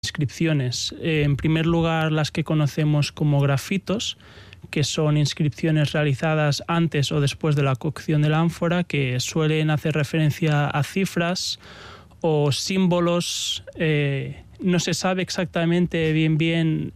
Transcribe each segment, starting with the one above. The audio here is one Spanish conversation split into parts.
inscripciones. En primer lugar, las que conocemos como grafitos, que son inscripciones realizadas antes o después de la cocción de la ánfora, que suelen hacer referencia a cifras o símbolos. No se sabe exactamente bien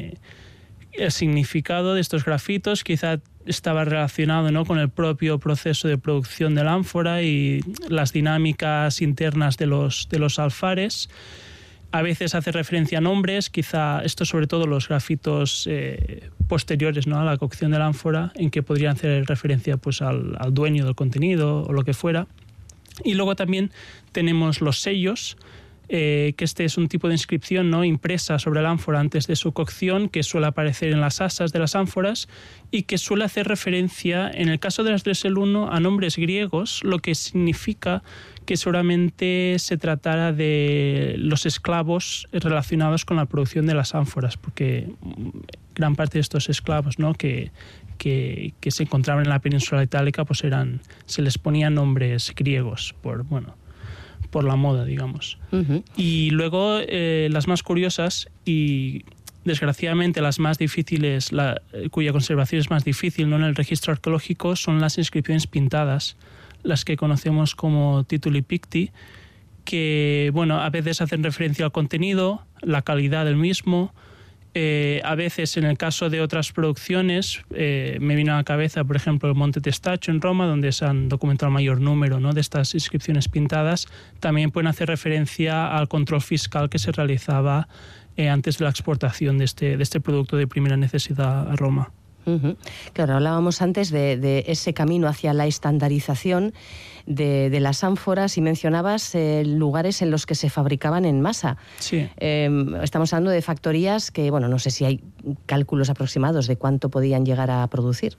el significado de estos grafitos. Quizá estaba relacionado, ¿no?, con el propio proceso de producción de la ánfora y las dinámicas internas de los alfares. A veces hace referencia a nombres, quizá esto sobre todo los grafitos posteriores, ¿no?, a la cocción de la ánfora, en que podrían hacer referencia pues al dueño del contenido o lo que fuera. Y luego también tenemos los sellos, que este es un tipo de inscripción, ¿no?, impresa sobre la ánfora antes de su cocción, que suele aparecer en las asas de las ánforas y que suele hacer referencia, en el caso de las Dressel 1, a nombres griegos, lo que significa que seguramente se tratara de los esclavos relacionados con la producción de las ánforas, porque gran parte de estos esclavos, ¿no?, que se encontraban en la península itálica, pues se les ponían nombres griegos por la moda, digamos. Uh-huh. Y luego las más curiosas y desgraciadamente las más difíciles, cuya conservación es más difícil, ¿no?, en el registro arqueológico, son las inscripciones pintadas, las que conocemos como tituli picti, que a veces hacen referencia al contenido, la calidad del mismo. A veces, en el caso de otras producciones, me vino a la cabeza, por ejemplo, el Monte Testaccio en Roma, donde se han documentado el mayor número, ¿no?, de estas inscripciones pintadas. También pueden hacer referencia al control fiscal que se realizaba antes de la exportación de este producto de primera necesidad a Roma. Uh-huh. Claro, hablábamos antes de ese camino hacia la estandarización de las ánforas y mencionabas lugares en los que se fabricaban en masa. Sí. Estamos hablando de factorías que, no sé si hay cálculos aproximados de cuánto podían llegar a producir.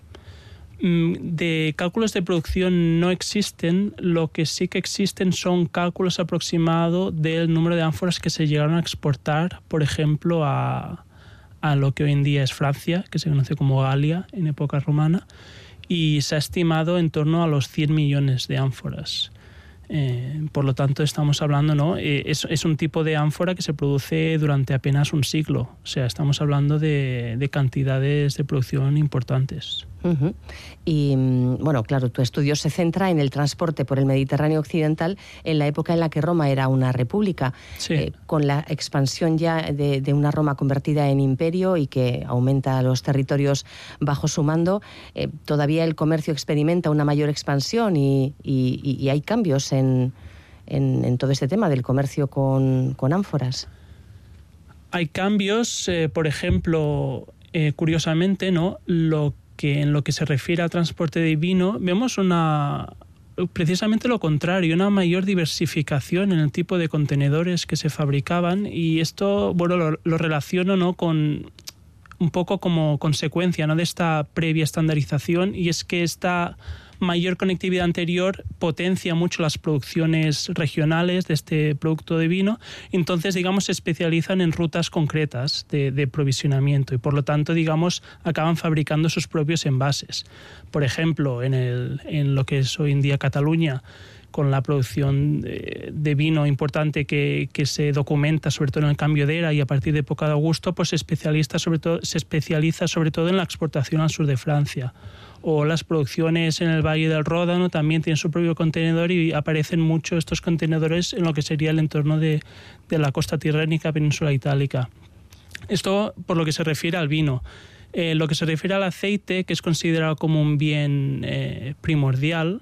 De cálculos de producción no existen. Lo que sí que existen son cálculos aproximados del número de ánforas que se llegaron a exportar, por ejemplo, a lo que hoy en día es Francia, que se conoce como Galia en época romana, y se ha estimado en torno a los 100 millones de ánforas. Por lo tanto, estamos hablando, ¿no?, es un tipo de ánfora que se produce durante apenas un siglo. O sea, estamos hablando de cantidades de producción importantes. Uh-huh. Y claro, tu estudio se centra en el transporte por el Mediterráneo occidental en la época en la que Roma era una república. Sí. Con la expansión ya de una Roma convertida en imperio y que aumenta los territorios bajo su mando, todavía el comercio experimenta una mayor expansión y hay cambios en todo este tema del comercio con ánforas. Hay cambios, por ejemplo, curiosamente, ¿no?, en lo que se refiere al transporte de vino, vemos precisamente lo contrario, una mayor diversificación en el tipo de contenedores que se fabricaban, y esto, lo relaciono, ¿no?, con un poco como consecuencia, ¿no?, de esta previa estandarización, y es que esta mayor conectividad anterior potencia mucho las producciones regionales de este producto de vino. Entonces, digamos, se especializan en rutas concretas de provisionamiento y, por lo tanto, digamos, acaban fabricando sus propios envases. Por ejemplo, en lo que es hoy en día Cataluña, con la producción de vino importante que se documenta sobre todo en el cambio de era y a partir de época de Augusto, pues se especializa sobre todo en la exportación al sur de Francia. O las producciones en el Valle del Ródano también tienen su propio contenedor y aparecen mucho estos contenedores en lo que sería el entorno de la costa tirrénica, península itálica. Esto por lo que se refiere al vino. Lo que se refiere al aceite, que es considerado como un bien primordial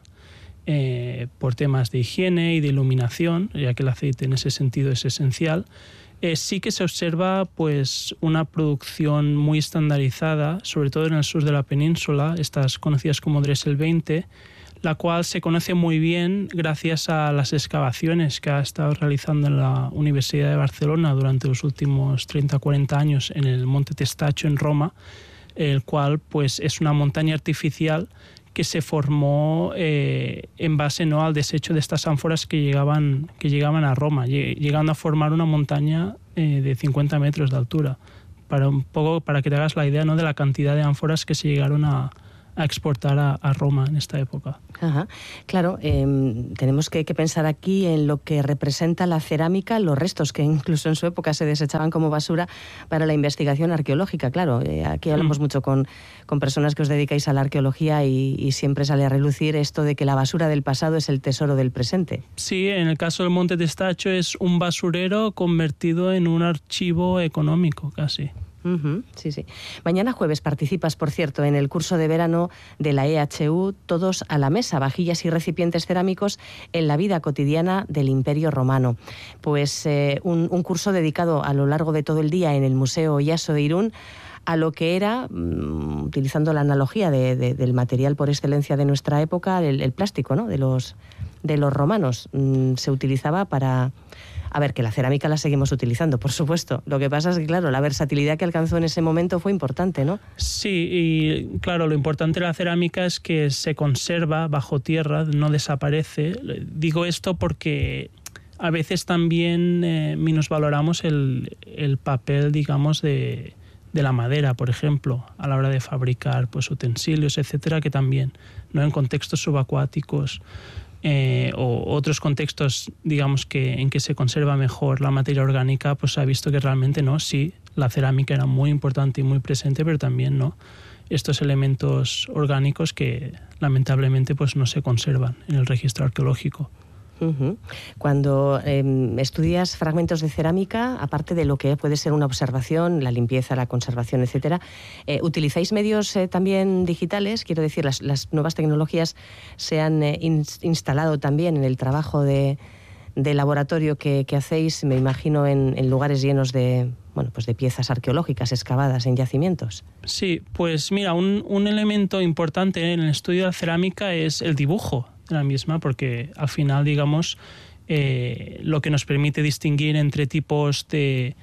por temas de higiene y de iluminación, ya que el aceite en ese sentido es esencial, sí que se observa pues una producción muy estandarizada, sobre todo en el sur de la península, estas conocidas como Dressel 20, la cual se conoce muy bien gracias a las excavaciones que ha estado realizando en la Universidad de Barcelona durante los últimos 30-40 años en el Monte Testaccio en Roma, el cual pues es una montaña artificial que se formó en base, ¿no?, al desecho de estas ánforas que llegaban a Roma, llegando a formar una montaña de 50 metros de altura, para que te hagas la idea, ¿no?, de la cantidad de ánforas que se llegaron a exportar a Roma en esta época. Ajá. Claro, tenemos que pensar aquí en lo que representa la cerámica, los restos que incluso en su época se desechaban como basura para la investigación arqueológica. Claro, aquí hablamos mucho con personas que os dedicáis a la arqueología y siempre sale a relucir esto de que la basura del pasado es el tesoro del presente. Sí, en el caso del Monte Testaccio es un basurero convertido en un archivo económico casi. Sí, sí. Mañana jueves participas, por cierto, en el curso de verano de la EHU, Todos a la mesa, vajillas y recipientes cerámicos en la vida cotidiana del Imperio Romano. Pues un curso dedicado a lo largo de todo el día en el Museo Iaso de Irún a lo que era, utilizando la analogía del material por excelencia de nuestra época, el plástico, ¿no? de los romanos. Se utilizaba para... A ver, que la cerámica la seguimos utilizando, por supuesto. Lo que pasa es que, claro, la versatilidad que alcanzó en ese momento fue importante, ¿no? Sí, y claro, lo importante de la cerámica es que se conserva bajo tierra, no desaparece. Digo esto porque a veces también minusvaloramos el papel, digamos, de la madera, por ejemplo, a la hora de fabricar pues utensilios, etcétera, que también, ¿no? En contextos subacuáticos, o otros contextos, digamos, en que se conserva mejor la materia orgánica, pues se ha visto que realmente no, sí, la cerámica era muy importante y muy presente, pero también no estos elementos orgánicos que lamentablemente pues no se conservan en el registro arqueológico. Cuando estudias fragmentos de cerámica, aparte de lo que puede ser una observación, la limpieza, la conservación, etcétera, ¿utilizáis medios también digitales? Quiero decir, las nuevas tecnologías se han instalado también en el trabajo de laboratorio que hacéis, me imagino, en lugares llenos de piezas arqueológicas excavadas en yacimientos. Sí, pues mira, un elemento importante en el estudio de la cerámica es el dibujo de la misma, porque al final, digamos, lo que nos permite distinguir entre tipos de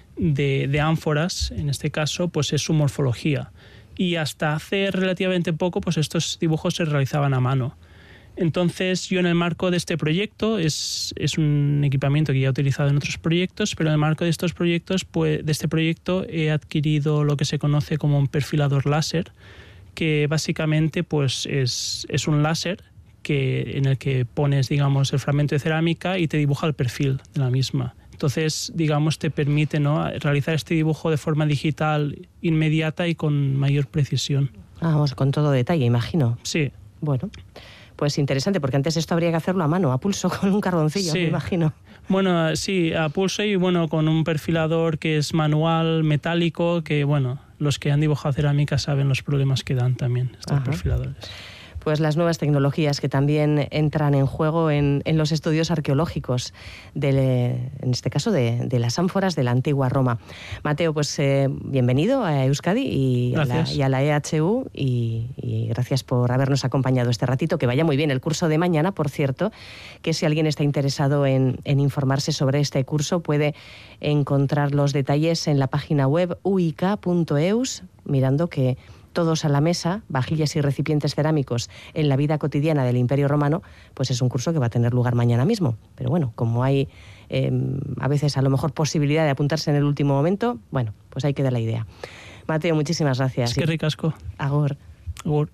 ánforas, en este caso, pues es su morfología. Y hasta hace relativamente poco, pues estos dibujos se realizaban a mano. Entonces, yo en el marco de este proyecto, es un equipamiento que ya he utilizado en otros proyectos, pero en el marco de estos proyectos, pues, de este proyecto, he adquirido lo que se conoce como un perfilador láser, que básicamente pues es un láser en el que pones, digamos, el fragmento de cerámica y te dibuja el perfil de la misma. Entonces, digamos, te permite, ¿no?, realizar este dibujo de forma digital inmediata y con mayor precisión. Vamos, con todo detalle, imagino. Sí. Bueno, pues interesante, porque antes esto habría que hacerlo a mano, a pulso, con un carboncillo, sí, me imagino. Bueno, sí, a pulso y con un perfilador que es manual, metálico, que los que han dibujado cerámica saben los problemas que dan también estos perfiladores. Pues las nuevas tecnologías que también entran en juego en los estudios arqueológicos, en este caso de las ánforas de la antigua Roma. Mateo, pues bienvenido a Euskadi y a la EHU y gracias por habernos acompañado este ratito. Que vaya muy bien el curso de mañana, por cierto, que si alguien está interesado en informarse sobre este curso puede encontrar los detalles en la página web uic.eus, mirando que Todos a la mesa, vajillas y recipientes cerámicos en la vida cotidiana del Imperio Romano, pues es un curso que va a tener lugar mañana mismo. Pero bueno, como hay a veces a lo mejor posibilidad de apuntarse en el último momento, pues ahí queda la idea. Mateo, muchísimas gracias. Es que ricasco. Agur. Agur.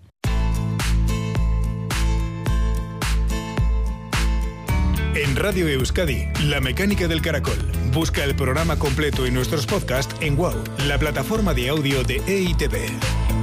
En Radio Euskadi, La Mecánica del Caracol. Busca el programa completo y nuestros podcasts en WOW, la plataforma de audio de EITV.